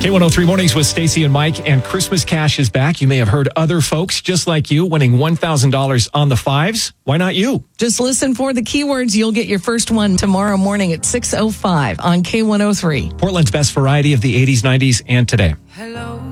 K103 Mornings with Stacey and Mike, and Christmas cash is back. You may have heard other folks just like you winning $1,000 on the fives. Why not you? Just listen for the keywords. You'll get your first one tomorrow morning at 6:05 on K103. Portland's best variety of the 80s, 90s, and today. Hello.